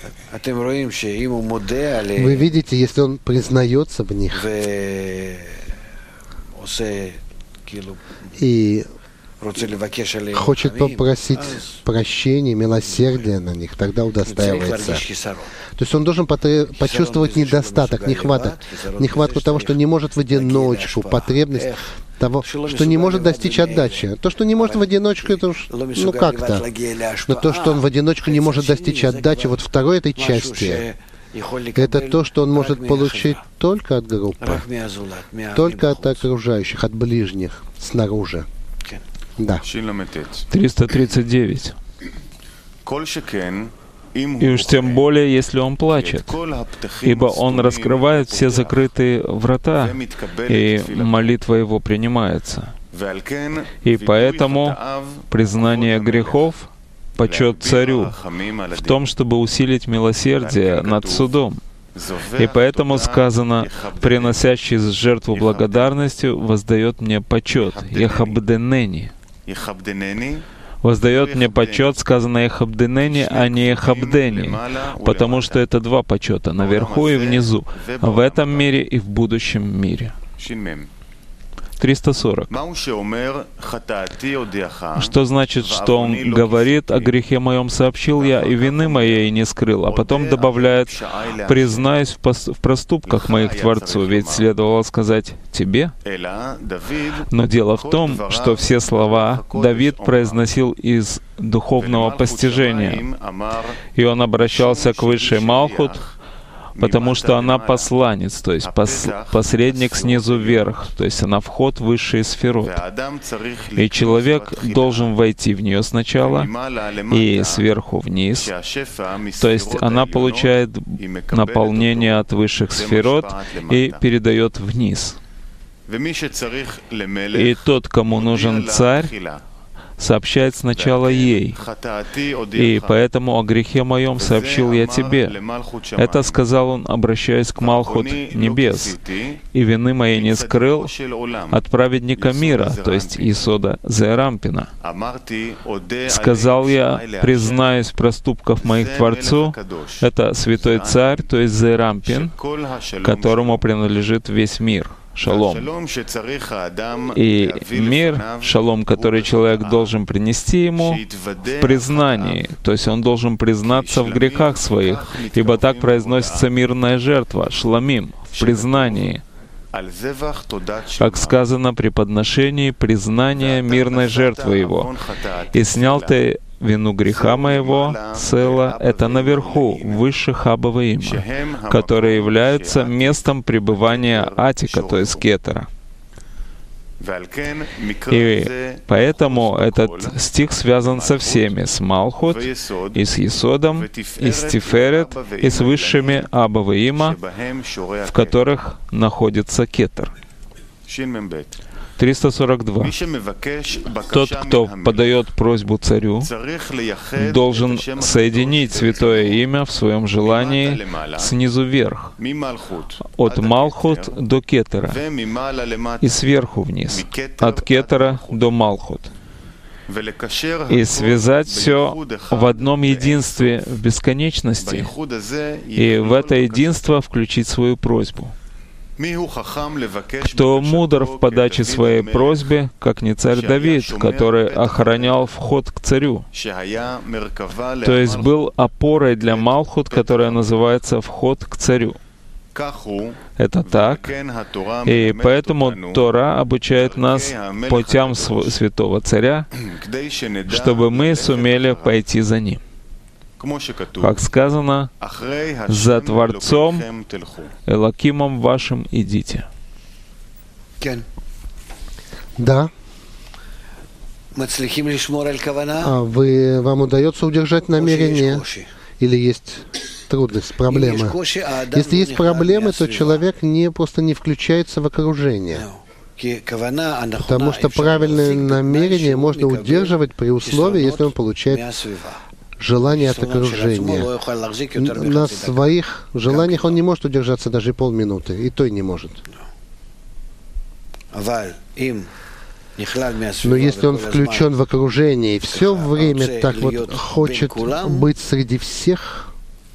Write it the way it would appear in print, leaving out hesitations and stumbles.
Вы видите, если он признается в них и хочет попросить прощения, милосердия на них, тогда удостаивается. То есть он должен почувствовать недостаток, нехватку того, что не может в одиночку, потребность того, что не может достичь отдачи. То, что не может в одиночку, это уж, как-то. Но то, что он в одиночку не может достичь отдачи, вот второй этой части, это то, что он может получить только от группы, только от окружающих, от ближних, снаружи. Да. 339. И уж тем более, если он плачет, ибо он раскрывает все закрытые врата, и молитва его принимается. И поэтому признание грехов, почет царю в том, чтобы усилить милосердие над судом. И поэтому сказано, приносящий жертву благодарностью воздает мне почет. Ехабденени. Воздает мне почет, сказано Ехабденени, а не Ехабдени, потому что это два почета, наверху и внизу, в этом мире и в будущем мире. 340. Что значит, что он говорит: «О грехе моем сообщил я, и вины моей не скрыл», а потом добавляет: «Признаюсь в проступках моих Творцу», ведь следовало сказать «тебе». Но дело в том, что все слова Давид произносил из духовного постижения, и он обращался к высшей Малхут, потому что она посланец, то есть посредник снизу вверх, то есть она вход в высшие сферот. И человек должен войти в нее сначала и сверху вниз, то есть она получает наполнение от высших сферот и передает вниз. И тот, кому нужен царь, сообщает сначала ей. И поэтому о грехе моем сообщил я тебе. Это сказал он, обращаясь к Малхут небес. И вины моей не скрыл от праведника мира, то есть Исода Зерампина. Сказал я, признаюсь в проступках моих Творцу. Это святой царь, то есть Зерампин, которому принадлежит весь мир. Шалом. И мир, шалом, который человек должен принести ему в признании, то есть он должен признаться в грехах своих, ибо так произносится мирная жертва, шламим, в признании. Как сказано при подношении признания мирной жертвы его. «И снял ты вину греха моего, Села, это наверху, выше Хабова има, которые являются местом пребывания Атика, то есть Кетера». И поэтому этот стих связан со всеми, с Малхут, и с Есодом, и с Тиферет, и с высшими Абава има, в которых находится Кетер. 342. Тот, кто подает просьбу царю, должен соединить святое имя в своем желании снизу вверх, от Малхут до Кетера, и сверху вниз, от Кетера до Малхут, и связать все в одном единстве в бесконечности, и в это единство включить свою просьбу. Кто мудр в подаче своей просьбе, как не царь Давид, который охранял вход к царю, то есть был опорой для Малхут, которая называется «вход к царю». Это так, и поэтому Тора обучает нас путям святого царя, чтобы мы сумели пойти за ним. Как сказано, «За Творцом, Элокимом вашим идите». Да. Вам удается удержать намерение? Или есть трудность, проблема? Если есть проблемы, то человек просто не включается в окружение. Потому что правильное намерение можно удерживать при условии, если он получает желание от окружения. На своих желаниях он не может удержаться даже полминуты, и то и не может. Но если он включен в окружение и все время так вот хочет быть среди всех,